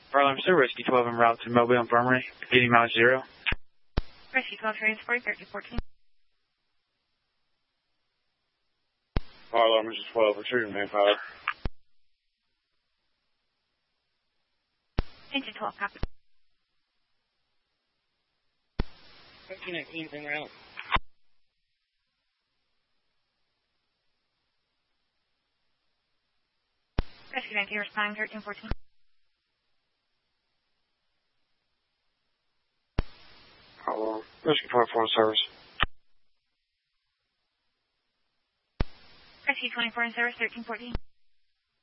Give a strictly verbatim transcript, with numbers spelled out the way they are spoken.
Harlem, Sir, Rescue twelve en route to Mobile Infirmary, eighty miles zero. Rescue twelve, transport thirteen fourteen. Harlem, Rescue twelve, retrieving manpower. Engine twelve, copy. thirteen nineteen, en route. Rescue nineteen, responding thirteen fourteen. Harlem, Rescue twenty-four in service. Rescue twenty-four in service, thirteen fourteen.